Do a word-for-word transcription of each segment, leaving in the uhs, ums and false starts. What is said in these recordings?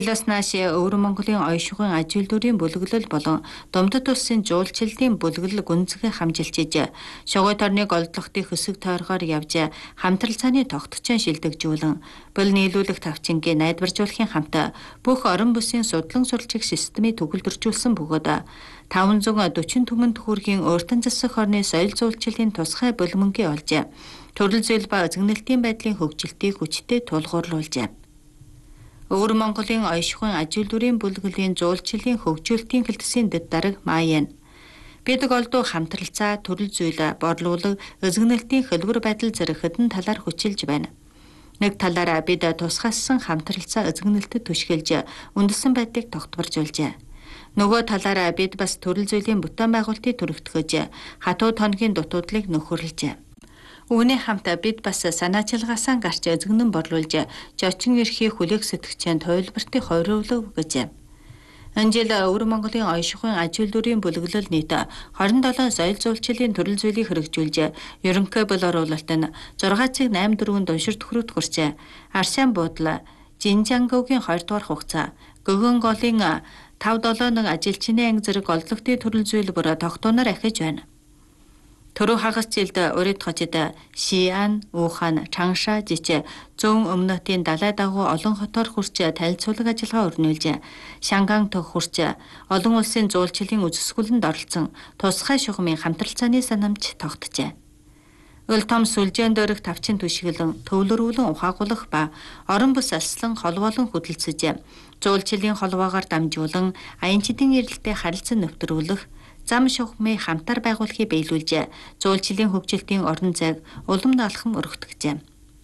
Илээс нааш Өвөр Монголын оюушгын аж үйлдвэрийн бүлэглэл болон Думдад улсын жуулчлалын бүлэглэл гүнзгий хамжилчиж шогой торныг олдлохтын хэсэг тойргоор явж хамтралцааны тогтцоон шилдэгжүүлэн бол нийлүүлэх тавчингийн найдваржуулахын хамт бүх орон бүсийн судлан суралцах системийг төгөлдржүүлсэн бөгөөд таван зуун дөрвөн түмэн төхөргийн өөртөн засах орны соёл зуулчлалын тусгай бүлмөнгийн олж төрөл зүйл ба özгөнөлтийн байдлын хөгжилтийг хүчтэй тулгуурлуулжээ. Өвөр Монголын оюушгын аж үйлдвэрийн бүлэглэлийн жуулчлалын хөгжүүлэлтийн хэлтсийн дэд дарга Маян. Бид голдуу хамтралцаа, төрөл зүйл, борлуулаг, özгөнөлтийн хөлбөр байдал зэрэг хэдэн талаар хүчилж байна. Нэг талаараа бид тусгайлсан хамтралцаа özгөнөлтөд түшгэлж үндэсэн байдлыг тогтворжуулжээ. Нөгөө талаараа бид бас төрөл зүйлийн бүтээн байгуулалтыг төрөгтгөж, хатуу тонгийн дутуудлыг нөхөрлөжээ. Үүний хамт бид бас санаачилгаасаа гарч özгөнөн борлуулж, зочин эрхийг хүлээх сэтгчийн тойлбортыг хорируулав гэж. Энэ жил Өвөр Монголын оюушгын аж үйлдвэрийн бүлэглэл нийт хорин долоо соёл зуулчлалын төрөл зүйлийг хэрэгжүүлж, ерөнхий бол оруулалт нь зургаан цагт найман дөрвөн уншир төхрөд хүрч, Аршаан буудлаа, Жинжангогийн хоёр дахь хугацаа, Гөгөн голын тав долоо нэг ажилчны анги зэрэг олдлогтын төрөл зүйл бүр тогтооноор ахиж байна. Төрөө хагас жилд урид хотод Шиан, Ухан, Чангша жич зүүн өмнөдийн далай дагуу олон хотоор хүрч танилцуулга ажиллагаа өрнүүлж, Шанган тог хүрч олон улсын жуулчлалын үзэсгэлэнд оролцсон тусгай шугамын хамтралцааны санамж тогтжээ. Өл том сүлжээн дөрөх тавчин түшгэлэн, төвлөрүүлэн ухаагуулах ба орон бус алслан холбоолон хөдөлсөж, жуулчлалын холбоогоор дамжуулан аянчдын эрэлтэд харилцан нэвтрүүлэх зам шугамыг хамтар байгуулахыг биелүүлж, жуулчлалын хөгжилтийн орон зайг улам даалхан өргөтгөжээ.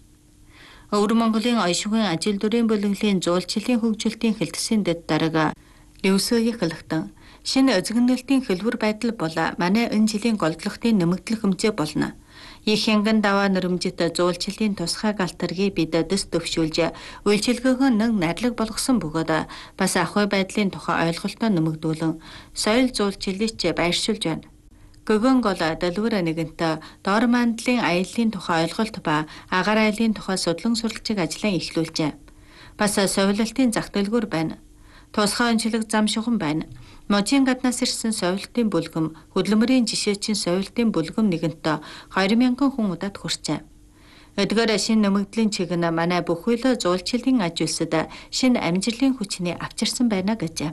Өвөр Монголын оюушгын аж үйлдвэрийн бүлэглэлийн жуулчлалын хөгжилтийн хэлтсийн дэд дарга Левсөгийн хэлэхдээ шинэ özгөнөлтийн хөлбөр байдал бол манай энэ жилийн голдлогтын нэмэгдэл хэмжээ болно. Их хянган даваа нэрмжит жуулчлалын тусгай галтаргийг бид дэс төвшүүлж, үйлчилгээгөө нэг найрлаг болгосон бөгөөд бас ахуй байдлын тухай ойлголтоо нэмэгдүүлэн соёл жуулчлалыг байршуулж байна. Гөгөн гол дэлгүүр нэгэнтээ доор мандлын аяллаа тухай ойлголт ба агаар аяллаа тухай судлан суралцах ажлаа эхлүүлжээ. Бас совилалтын зах дэлгүүр байна. Тусгай онцлог зам шугам байна. Можийн гаднаас ирсэн совилтын бүлгэм, хөдөлмөрийн жишээчин совилтын бүлгэм нэгэнтээ хоёр мянган хүн удаад хүрчээ. Эдгээр шинэ нэмэгдлийн чиг нь манай бүхэл жуулчлалын аж үйлсэд шинэ амжилтын хүчний авчирсан байна гэж.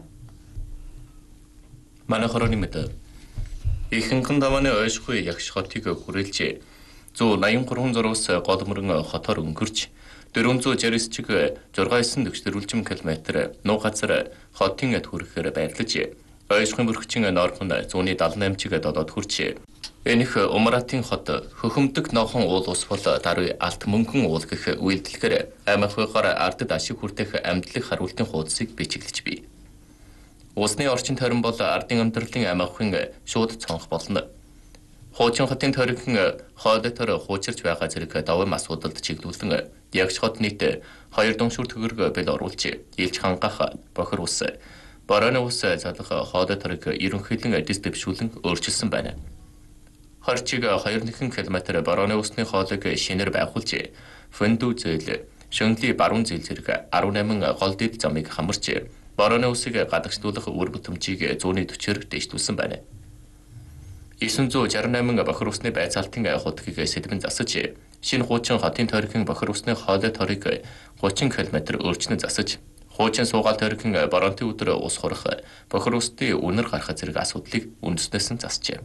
Манай хорооны мэд ихэнхэн давааны ойшгүй ягш хотыг хүрээлж зүүн наян гурван зураас гол мөрөн хотоор өнгөрч дөрвөн зуун шестдесят чиг зургаасан төгсдөрүүлжим километр нуу газар хотын эд хүрэхээр байрлаж ойшгүй бүрхчин норхон зүүнний дадлан восемь чиг додоод хүрч энэх Умратын хот хөхөмдөг нохон уул ус бол даруй алт мөнгөн уул гэх үйлдэлгээр амхыгаар ардд ашиг хүртэх амьдлах харуултын хуудсыг бичиглэж бий. Усны орчин тойрон бол ардын амьдралын амхын шууд цонх болно. Хуучин хотын тойрогын хоолойтор хуучирч байгаа зэрэг давам асуудалд чиглүүлэн ягш хот нийт хоёр дуншуур төгөрөг бэл оруулж илж хангах бохир ус, борооны ус залах хоолойторыг ерөнхийдэн дэс дэвшүүлэн өөрчилсөн байна. Хорчиг хоёр нэгэн километр борооны усны хоолойг шинээр байгуулж, фөндүү зээл, шөнлийн баруун зээл зэрэг арван найман гол дэд замыг хамарч, борооны усыг гадагшлуулах үр бүтэмжийг зүүнний төчөөр дэвшүүлсэн байна. девять шестьдесят восемь бохир усны байцаалтын хутгийг сэдвэн засаж, шинэ хуучин хотын тойргийн бохир усны хоолой торыг гучин километр өөрчлөн засаж, хуучин суугаал тойргийн боронтын өдөр ус хурах, бохир усны үнэр гарах зэрэг асуудлыг үндэснээс нь засжээ.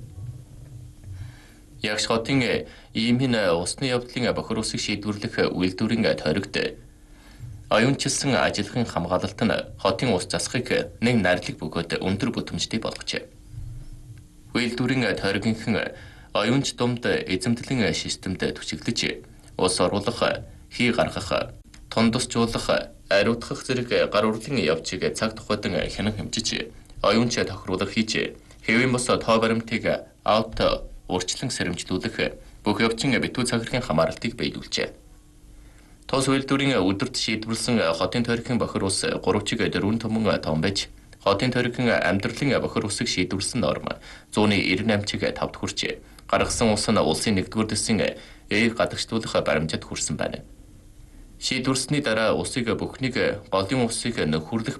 Ягш хотын ийм хэн усны явдлын бохир усыг шийдвэрлэх үйлдвэрийн тойрогт оюунчилсан ажиллахын хамгаалалт нь хотын ус засахыг нэг найрлаг бөгөөд өндөр бүтэмжтэй болгожээ. Үйлдвэрийн тойрогийнхэн оюунч думд эзэмдлийн системд түшиглэж, ус оруулах, хий гаргах, тундасжуулах, ариутгах зэрэг гар урлын явцыг цаг тухайдан хянан хэмжиж, оюунч тохируулах хийж, хэвийн бос тоо баримтыг ауто урьдчилан сэрэмжлүүлэх бүх явцын битүү цагиргийн хамааралтыг биелүүлжээ. Тос үйлдвэрийн өдөрт шийдвэрлсэн хотын тойргийн бохир ус гурав чиг дөрвөн түмэн том байж, хотын тойргийн амьдралын бохир усыг шийдвэрлсэн норм зүүнний девяносто чиг тавд хүрч, гаргасан ус нь улсын нэгдүгээр дэсийн ээг гадагшлуулах баримжаад хүрсэн байна. Шийдвэрсний дараа усыг бүхнийг голын усыг нөхөрлөх